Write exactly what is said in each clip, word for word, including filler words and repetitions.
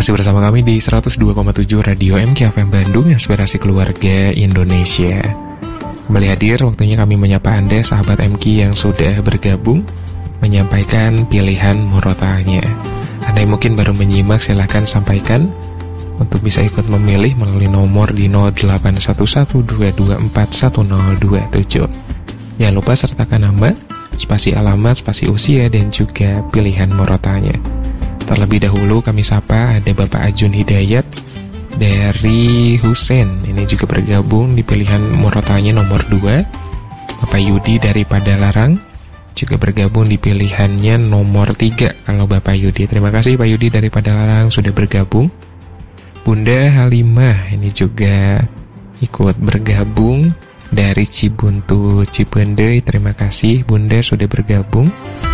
Masih bersama kami di seratus dua koma tujuh Radio M K F M Bandung, Inspirasi Keluarga Indonesia. Kembali hadir, waktunya kami menyapa Anda, sahabat M K yang sudah bergabung, menyampaikan pilihan murotanya. Anda yang mungkin baru menyimak, silakan sampaikan untuk bisa ikut memilih melalui nomor di nol delapan satu satu dua dua empat satu nol dua tujuh. Jangan lupa sertakan nama, spasi alamat, spasi usia, dan juga pilihan murotanya. Terlebih dahulu kami sapa ada Bapak Ajun Hidayat dari Husein. Ini juga bergabung di pilihan murotanya nomor dua. Bapak Yudi dari Padalarang juga bergabung di pilihannya nomor tiga. Kalau Bapak Yudi, terima kasih Pak Yudi dari Padalarang sudah bergabung. Bunda Halimah ini juga ikut bergabung dari Cibuntu Cipendei. Terima kasih Bunda sudah bergabung.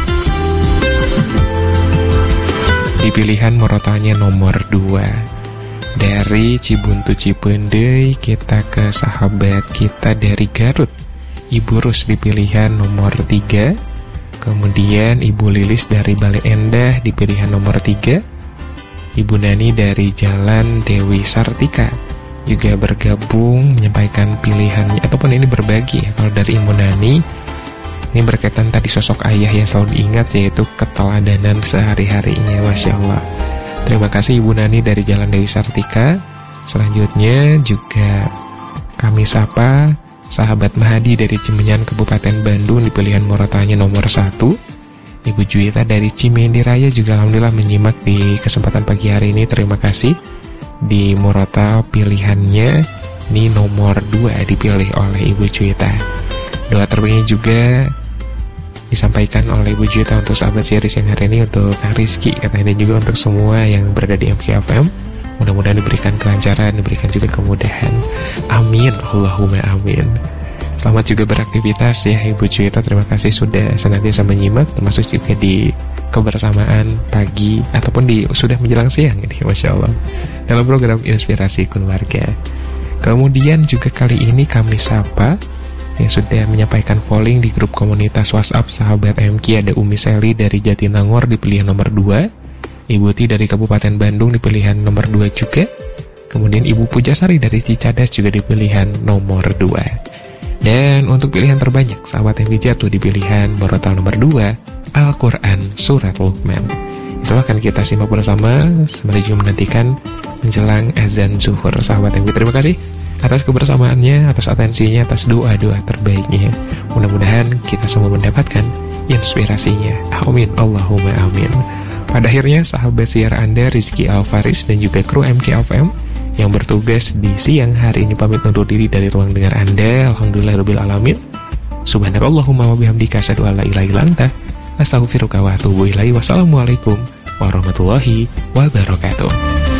Di pilihan murotanya nomor dua. Dari Cibuntu Cipendei kita ke sahabat kita dari Garut, Ibu Rus di pilihan nomor tiga. Kemudian Ibu Lilis dari Bale Endah di pilihan nomor tiga. Ibu Nani dari Jalan Dewi Sartika juga bergabung menyampaikan pilihannya, ataupun ini berbagi ya. Kalau dari Ibu Nani, ini berkaitan tadi sosok ayah yang selalu diingat, yaitu keteladanan sehari-harinya. Masya Allah. Terima kasih Ibu Nani dari Jalan Dewi Sartika. Selanjutnya juga kami sapa sahabat Mahadi dari Cimenyan Kabupaten Bandung di pilihan murotanya nomor satu. Ibu Juwita dari Cimendi Raya juga alhamdulillah menyimak di kesempatan pagi hari ini. Terima kasih. Di murota pilihannya ini nomor dua dipilih oleh Ibu Juwita. Doa terbaiknya juga disampaikan oleh Ibu Juwita untuk sahabat series yang hari ini, untuk Kang Rizky katanya, dan juga untuk semua yang berada di M K F M. Mudah-mudahan diberikan kelancaran, diberikan juga kemudahan. Amin, Allahumma amin. Selamat juga beraktivitas ya Ibu Juwita. Terima kasih sudah senantiasa menyimak, termasuk juga di kebersamaan pagi ataupun di sudah menjelang siang ini, Masya Allah, dalam program Inspirasi Keluarga. Kemudian juga kali ini kami sapa yang sudah menyampaikan polling di grup komunitas WhatsApp sahabat M K. Ada Umi Seli dari Jatinangor di pilihan nomor dua, Ibu Ti dari Kabupaten Bandung di pilihan nomor dua juga, kemudian Ibu Pujasari dari Cicadas juga di pilihan nomor dua. Dan untuk pilihan terbanyak, sahabat M K jatuh di pilihan murota nomor dua, Al-Quran Surat Luqman. Itu akan kita simak bersama sembari juga menantikan menjelang azan zuhur. Sahabat M K, terima kasih atas kebersamaannya, atas atensinya, atas doa-doa terbaiknya. Mudah-mudahan kita semua mendapatkan inspirasinya. Amin, Allahumma amin. Pada akhirnya, sahabat siar Anda Rizky Alfaris dan juga kru M K F M yang bertugas di siang hari ini pamit undur diri dari ruang dengar Anda. Alhamdulillahirabbil alamin. Subhanakallahumma wa bihamdika asyhadu an la ilaha illa anta astaghfiruka wa atubu ilaik. Wassalamualaikum warahmatullahi wabarakatuh.